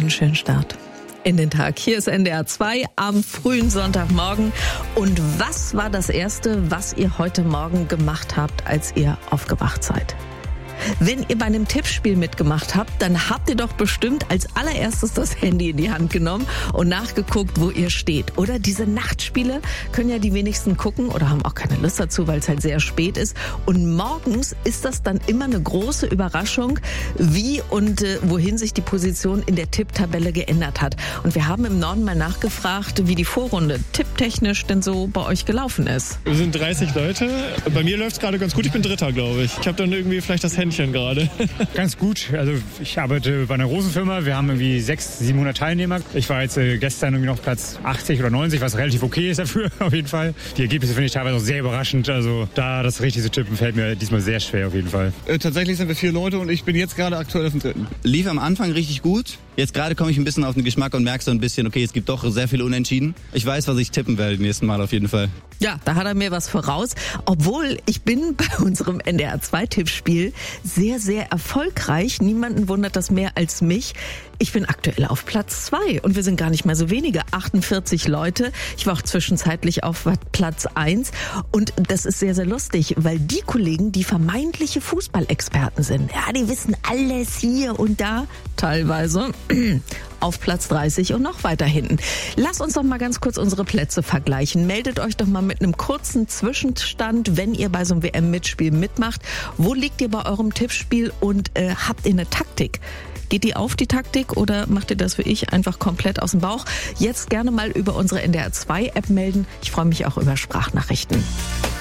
einen schönen Start in den Tag. Hier ist NDR 2 am frühen Sonntagmorgen. Und was war das Erste, was ihr heute Morgen gemacht habt, als ihr aufgewacht seid? Wenn ihr bei einem Tippspiel mitgemacht habt, dann habt ihr doch bestimmt als allererstes das Handy in die Hand genommen und nachgeguckt, wo ihr steht. Oder diese Nachtspiele können ja die wenigsten gucken oder haben auch keine Lust dazu, weil es halt sehr spät ist. Und morgens ist das dann immer eine große Überraschung, wie und wohin sich die Position in der Tipptabelle geändert hat. Und wir haben im Norden mal nachgefragt, wie die Vorrunde tipptechnisch denn so bei euch gelaufen ist. Wir sind 30 Leute. Bei mir läuft es gerade ganz gut. Ich bin Dritter, glaube ich. Ich habe dann irgendwie vielleicht das Händchen gerade. Ganz gut. Also ich arbeite bei einer großen Firma. Wir haben irgendwie 600, 700 Teilnehmer. Ich war jetzt gestern irgendwie noch Platz 80 oder 90, was relativ okay ist dafür, auf jeden Fall. Die Ergebnisse finde ich teilweise auch sehr überraschend. Also da das richtig zu tippen, fällt mir diesmal sehr schwer auf jeden Fall. Tatsächlich sind wir 4 Leute und ich bin jetzt gerade aktuell auf dem 3. Lief am Anfang richtig gut. Jetzt gerade komme ich ein bisschen auf den Geschmack und merke so ein bisschen, okay, es gibt doch sehr viele Unentschieden. Ich weiß, was ich tippen werde nächsten Mal auf jeden Fall. Ja, da hat er mir was voraus. Obwohl, ich bin bei unserem NDR 2-Tippspiel sehr, sehr erfolgreich. Niemanden wundert das mehr als mich. Ich bin aktuell auf Platz 2 und wir sind gar nicht mehr so wenige, 48 Leute. Ich war auch zwischenzeitlich auf Platz 1 und das ist sehr, sehr lustig, weil die Kollegen, die vermeintliche Fußballexperten sind, ja, die wissen alles hier und da, teilweise auf Platz 30 und noch weiter hinten. Lasst uns doch mal ganz kurz unsere Plätze vergleichen. Meldet euch doch mal mit einem kurzen Zwischenstand, wenn ihr bei so einem WM-Mitspiel mitmacht. Wo liegt ihr bei eurem Tippspiel und habt ihr eine Taktik? Geht die auf, die Taktik, oder macht ihr das wie ich einfach komplett aus dem Bauch? Jetzt gerne mal über unsere NDR 2 App melden. Ich freue mich auch über Sprachnachrichten.